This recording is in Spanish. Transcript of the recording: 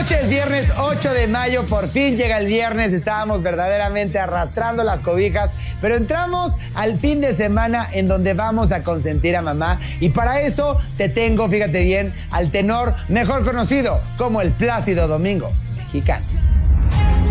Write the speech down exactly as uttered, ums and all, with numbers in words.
noches, viernes ocho de mayo, por fin llega el viernes, estábamos verdaderamente arrastrando las cobijas, pero entramos al fin de semana en donde vamos a consentir a mamá y para eso te tengo, fíjate bien, al tenor mejor conocido como el Plácido Domingo mexicano.